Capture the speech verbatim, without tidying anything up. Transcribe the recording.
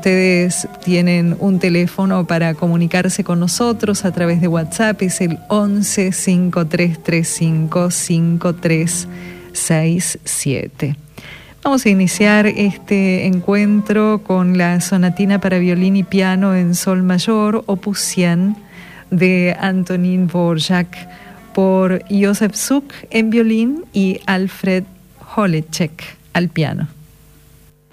ustedes tienen un teléfono para comunicarse con nosotros a través de WhatsApp, es el once, cinco tres tres cinco, cinco tres seis siete. Vamos a iniciar este encuentro con la sonatina para violín y piano en sol mayor, opus cien, de Antonín Dvorak, por Josef Suk en violín y Alfred Holecek al piano.